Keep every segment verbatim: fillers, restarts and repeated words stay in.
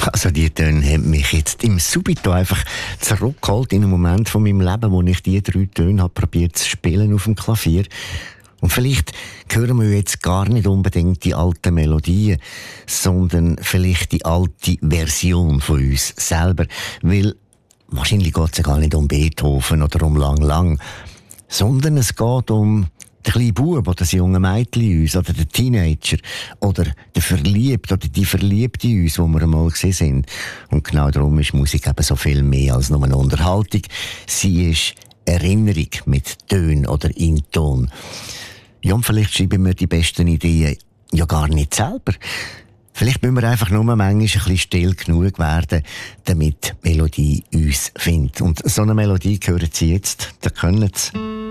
Also die Töne haben mich jetzt im Subito einfach zurückgeholt in einem Moment von meinem Leben, wo ich die drei Töne habe probiert zu spielen auf dem Klavier. Und vielleicht hören wir jetzt gar nicht unbedingt die alten Melodien, sondern vielleicht die alte Version von uns selber. Weil wahrscheinlich geht es ja gar nicht um Beethoven oder um Lang Lang, sondern es geht um den kleinen Bub oder das junge Mädchen in uns oder den Teenager oder den Verliebten oder die Verliebte in uns, wo wir einmal gesehen sind. Und genau darum ist Musik eben so viel mehr als nur eine Unterhaltung. Sie ist Erinnerung mit Tönen oder in Ton. Ja, und vielleicht schreiben wir die besten Ideen ja gar nicht selber. Vielleicht müssen wir einfach nur manchmal ein bisschen still genug werden, damit die Melodie uns findet. Und so eine Melodie hören Sie jetzt, da können Sie.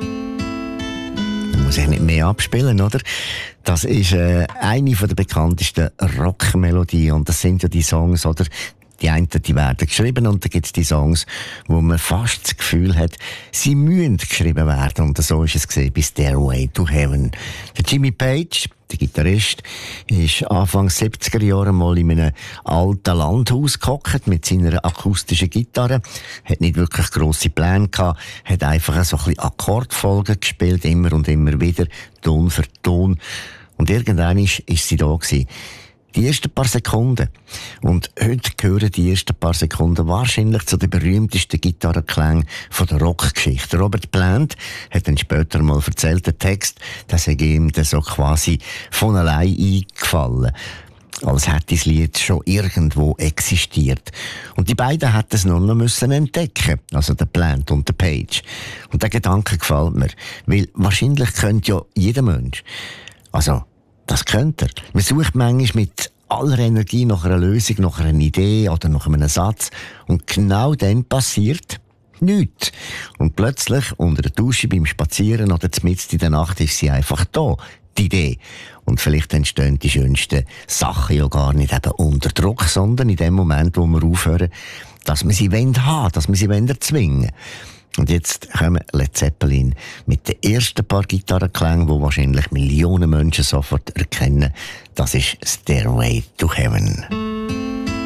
Da muss ich nicht mehr abspielen, oder? Das ist äh, eine der bekanntesten Rockmelodien. Und das sind ja die Songs, oder? Die einen, die werden geschrieben und dann gibt es die Songs, wo man fast das Gefühl hat, sie müssen geschrieben werden. Und so ist es gesehen bei Stairway to Heaven. Der Jimmy Page, der Gitarrist, ist Anfang siebziger Jahre mal in einem alten Landhaus gehockt mit seiner akustischen Gitarre. Hat nicht wirklich grosse Pläne gehabt, hat einfach so ein bisschen Akkordfolgen gespielt, immer und immer wieder, Ton für Ton. Und irgendwann ist, ist sie da gewesen. Die ersten paar Sekunden. Und heute gehören die ersten paar Sekunden wahrscheinlich zu den berühmtesten Gitarrenklängen von der Rockgeschichte. Robert Plant hat dann später mal erzählt, der Text, dass er ihm dann so quasi von allein eingefallen. Als hätte das Lied schon irgendwo existiert. Und die beiden hätten es nur noch müssen entdecken, also der Plant und der Page. Und der Gedanke gefällt mir, weil wahrscheinlich könnte ja jeder Mensch, also das könnte er. Man sucht manchmal mit aller Energie nach einer Lösung, nach einer Idee oder nach einem Satz. Und genau dann passiert nichts. Und plötzlich unter der Dusche beim Spazieren oder mitten in der Nacht ist sie einfach da, die Idee. Und vielleicht entstehen die schönsten Sachen ja gar nicht eben unter Druck, sondern in dem Moment, wo wir aufhören, dass wir sie haben wollen, dass wir sie erzwingen wollen. Und jetzt kommen Led Zeppelin mit den ersten paar Gitarrenklängen, die wahrscheinlich Millionen Menschen sofort erkennen. Das ist Stairway to Heaven.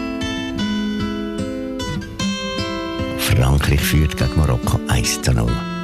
Frankreich führt gegen Marokko eins zu null.